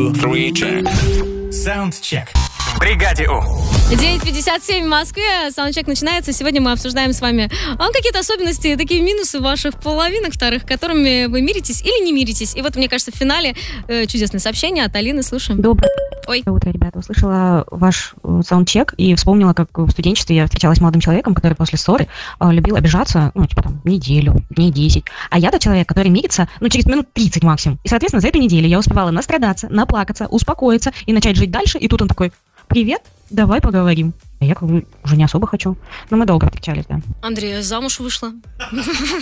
2, check. Саундчек. В бригаде У. 9:57 в Москве, саундчек начинается. Сегодня мы обсуждаем с вами какие-то особенности, такие минусы ваших половинок вторых, которыми вы миритесь или не миритесь. И вот, мне кажется, в финале чудесное сообщение от Алины. Слушаем. Доброе Ой. утро, ребята. Услышала ваш саундчек и вспомнила, как в студенчестве я встречалась с молодым человеком, который после ссоры любил обижаться, неделю, дней 10. А я тот человек, который мирится, через минут 30 максимум. И, соответственно, за эту неделю я успевала настрадаться, наплакаться, успокоиться и начать жить дальше. И тут он такой: привет, давай поговорим. А я уже не особо хочу. Но мы долго встречались, да. Андрей, замуж вышла.